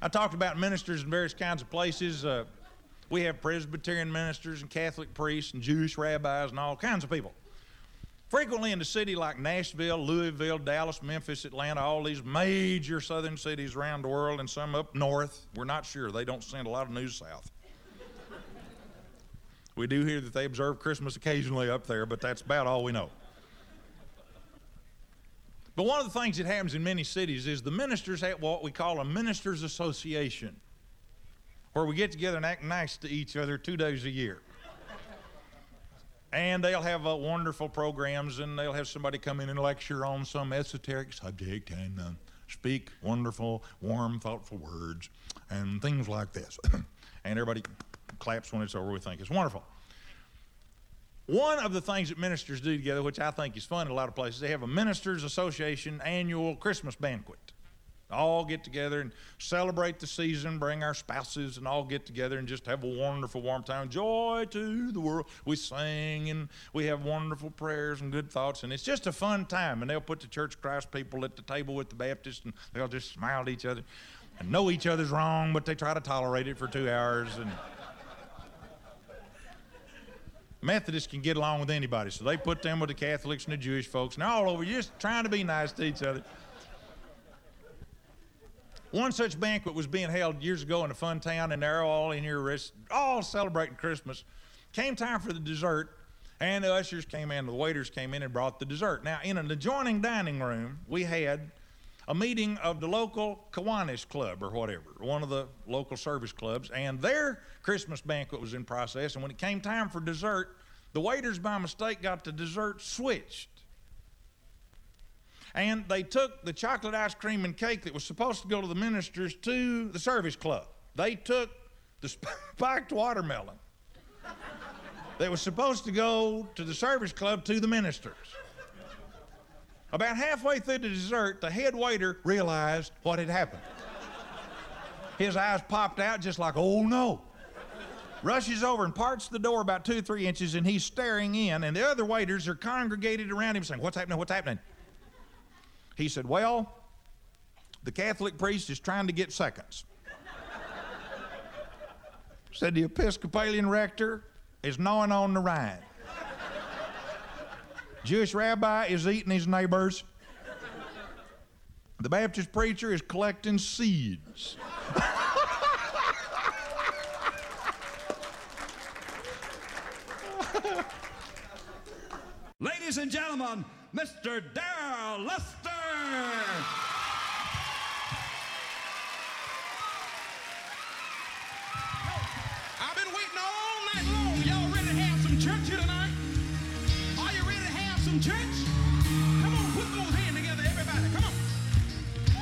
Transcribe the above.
I talked about ministers in various kinds of places. We have Presbyterian ministers and Catholic priests and Jewish rabbis and all kinds of people. Frequently in a city like Nashville, Louisville, Dallas, Memphis, Atlanta, all these major southern cities around the world and some up north, we're not sure. They don't send a lot of news south. We do hear that they observe Christmas occasionally up there, but that's about all we know. But one of the things that happens in many cities is the ministers have what we call a ministers' association, where we get together and act nice to each other 2 days a year. And they'll have wonderful programs, and they'll have somebody come in and lecture on some esoteric subject and speak wonderful, warm, thoughtful words and things like this. And everybody claps when it's over. We think it's wonderful. One of the things that ministers do together, which I think is fun in a lot of places, they have a ministers' association annual Christmas banquet. All get together and celebrate the season, bring our spouses and all get together and just have a wonderful warm time. Joy to the world. We sing and we have wonderful prayers and good thoughts, and it's just a fun time. And they'll put the Church of Christ people at the table with the Baptists, and they'll just smile at each other and know each other's wrong, but they try to tolerate it for 2 hours. And Methodists can get along with anybody, so they put them with the Catholics and the Jewish folks, and all over, just trying to be nice to each other. One such banquet was being held years ago in a fun town, and they're all in here, all celebrating Christmas. Came time for the dessert, and the ushers came in, the waiters came in and brought the dessert. Now, in an adjoining dining room, we had a meeting of the local Kiwanis Club or whatever, one of the local service clubs, and their Christmas banquet was in process, and when it came time for dessert, the waiters by mistake got the dessert switched. And they took the chocolate ice cream and cake that was supposed to go to the ministers to the service club. They took the spiked watermelon that was supposed to go to the service club to the ministers. About halfway through the dessert, the head waiter realized what had happened. His eyes popped out just like, oh no. Rushes over and parts the door about 2 or 3 inches, and he's staring in, and the other waiters are congregated around him saying, what's happening, what's happening? He said, well, the Catholic priest is trying to get seconds. Said the Episcopalian rector is gnawing on the rind. Jewish rabbi is eating his neighbors. The Baptist preacher is collecting seeds. Ladies and gentlemen, Mr. Darrell Lester. I've been waiting all night long. Y'all ready to have some church here tonight? Are you ready to have some church?